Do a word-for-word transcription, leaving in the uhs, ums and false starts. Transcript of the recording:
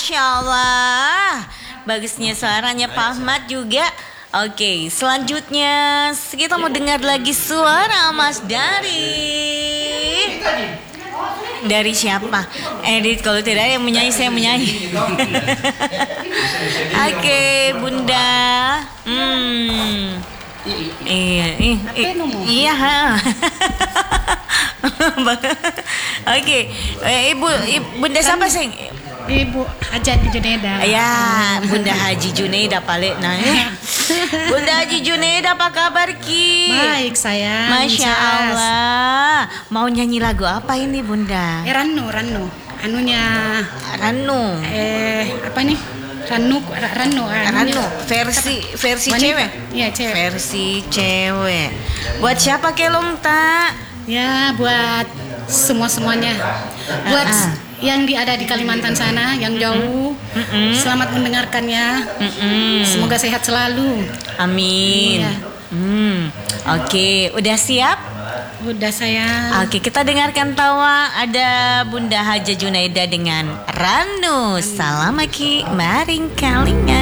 Masya Allah, bagusnya suaranya Pak Ahmad juga. Oke, selanjutnya kita mau dengar lagi suara Mas Dari. Dari siapa? Edit, kalau tidak ada yang menyanyi, saya menyanyi. Oke, Bunda. Hmm. Iya, iya, iya. Oke, Ibu, Ibu Bunda siapa sih? Ibu Haji Junaida. Ya, Bunda Haji Junaida paling nah. Bunda Haji Junaida, apa kabar Ki? Baik sayang. Masya Allah. Mau nyanyi lagu apa ini Bunda? Eh, Ranu, Ranu. Anunya Ranu. Eh, apa nih? Ranu, Ranu, Ranu. Versi versi wanita. cewek. Iya, cewek. Versi cewek. Buat siapa Kelong tak? Ya, buat semua-semuanya. Buat Ah, ah. yang di ada di Kalimantan sana, yang jauh. Mm-mm. Selamat mendengarkannya. Mm-mm. Semoga sehat selalu. Amin. Iya. Hmm. Oke, udah siap? Udah sayang. Oke, kita dengarkan tawa ada Bunda Haja Junaida dengan Ranu. Salam Aki, maring kalingan.